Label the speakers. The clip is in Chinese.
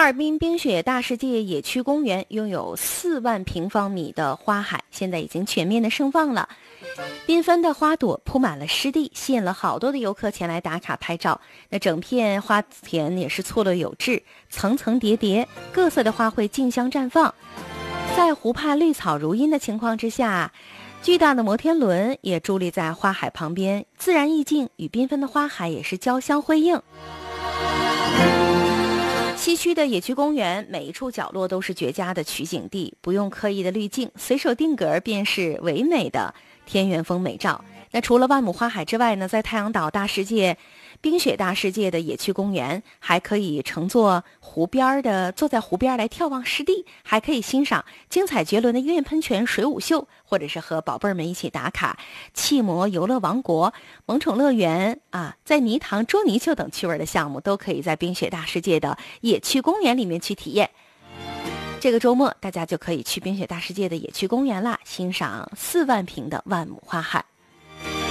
Speaker 1: 哈尔滨冰雪大世界野区公园拥有4万平方米的花海，现在已经全面的盛放了。缤纷的花朵铺满了湿地，吸引了好多的游客前来打卡拍照。那整片花田也是错落有致，层层叠叠，各色的花卉竞相绽放。在湖畔绿草如茵的情况之下，巨大的摩天轮也伫立在花海旁边，自然意境与缤纷的花海也是交相辉映。西区的野区公园，每一处角落都是绝佳的取景地，不用刻意的滤镜，随手定格便是唯美的田园风美照。那除了万亩花海之外呢，在太阳岛大世界、冰雪大世界的野区公园，还可以坐在湖边来眺望湿地，还可以欣赏精彩绝伦的音乐喷泉水舞秀，或者是和宝贝儿们一起打卡气魔游乐王国、萌宠乐园在泥塘捉泥鳅等趣味的项目，都可以在冰雪大世界的野区公园里面去体验。这个周末大家就可以去冰雪大世界的野区公园啦，欣赏4万平的万亩花海。